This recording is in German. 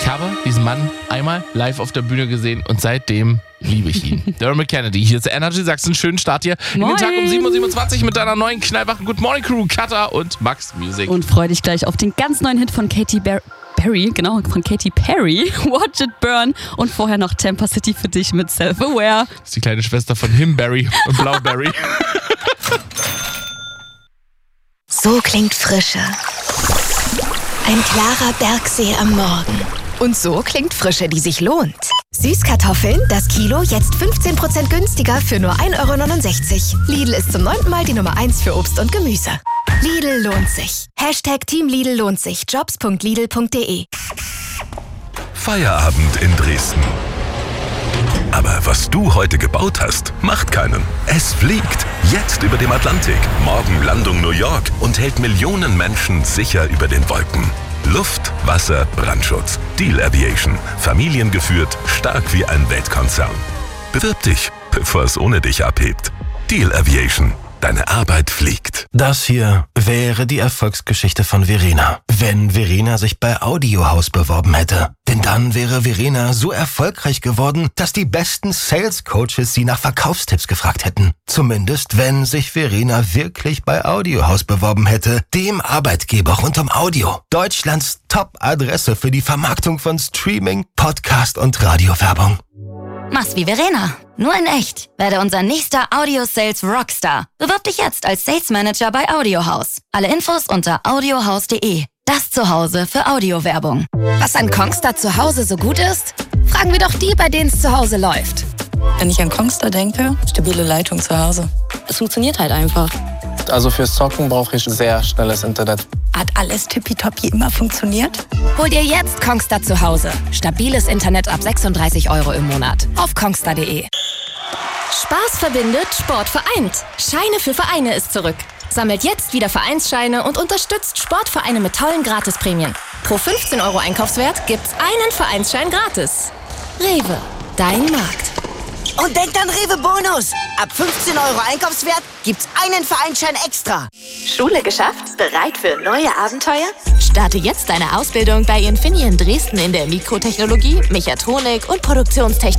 habe diesen Mann einmal live auf der Bühne gesehen und seitdem liebe ich ihn. Dermot Kennedy, hier ist der Energy Sachsen. Schönen Start hier in den Tag um 7.27 Uhr mit deiner neuen knallwachen Good Morning Crew, Katha und Max Music. Und freu dich gleich auf den ganz neuen Hit von Katy Perry, Watch It Burn, und vorher noch Tampa City für dich mit Self-Aware. Das ist die kleine Schwester von Himberry und Blauberry. So klingt Frische. Ein klarer Bergsee am Morgen. Und so klingt Frische, die sich lohnt. Süßkartoffeln, das Kilo, jetzt 15% günstiger für nur 1,69 €. Lidl ist zum 9. Mal die Nummer 1 für Obst und Gemüse. Lidl lohnt sich. #Team Lidl lohnt sich. Jobs.lidl.de. Feierabend in Dresden. Aber was du heute gebaut hast, macht keinen. Es fliegt. Jetzt über dem Atlantik. Morgen Landung New York und hält Millionen Menschen sicher über den Wolken. Luft, Wasser, Brandschutz. Diehl Aviation. Familiengeführt, stark wie ein Weltkonzern. Bewirb dich, bevor es ohne dich abhebt. Diehl Aviation. Deine Arbeit fliegt. Das hier wäre die Erfolgsgeschichte von Verena, wenn Verena sich bei Audiohaus beworben hätte. Denn dann wäre Verena so erfolgreich geworden, dass die besten Sales-Coaches sie nach Verkaufstipps gefragt hätten. Zumindest, wenn sich Verena wirklich bei Audiohaus beworben hätte, dem Arbeitgeber rund um Audio. Deutschlands Top-Adresse für die Vermarktung von Streaming, Podcast und Radiowerbung. Mach's wie Verena, nur in echt. Werde unser nächster Audio-Sales Rockstar. Bewirb dich jetzt als Sales Manager bei Audiohaus. Alle Infos unter audiohaus.de. Das Zuhause für Audiowerbung. Was an Kongstar zu Hause so gut ist? Fragen wir doch die, bei denen es zu Hause läuft. Wenn ich an Kongstar denke, stabile Leitung zu Hause. Es funktioniert halt einfach. Also fürs Zocken brauche ich sehr schnelles Internet. Hat alles tippitoppi immer funktioniert? Hol dir jetzt Kongstar zu Hause. Stabiles Internet ab 36 € im Monat. Auf kongstar.de. Spaß verbindet, Sport vereint. Scheine für Vereine ist zurück. Sammelt jetzt wieder Vereinsscheine und unterstützt Sportvereine mit tollen Gratisprämien. Pro 15 € Einkaufswert gibt's einen Vereinsschein gratis. Rewe, dein Markt. Und denkt an Rewe Bonus. Ab 15 € Einkaufswert gibt's einen Vereinsschein extra. Schule geschafft? Bereit für neue Abenteuer? Starte jetzt deine Ausbildung bei Infineon Dresden in der Mikrotechnologie, Mechatronik und Produktionstechnik.